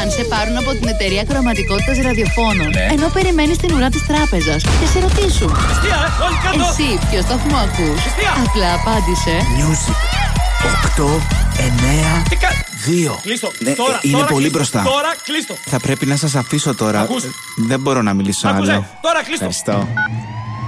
Αν σε πάρουν από την εταιρεία χρωματικότητας ραδιοφώνων, ναι, ενώ περιμένεις την ουρά της τράπεζας και σε ρωτήσουν εσύ ποιο σταθμό ακούς, απλά απάντησε Music 8, 9, 2. Κλείστο. Ναι, Τώρα, είναι τώρα πολύ κλείστο. μπροστά. Τώρα κλείστο. Θα πρέπει να σας αφήσω τώρα. Ακούς? Δεν μπορώ να μιλήσω άλλο. Τώρα κλείστο. Ευχαριστώ.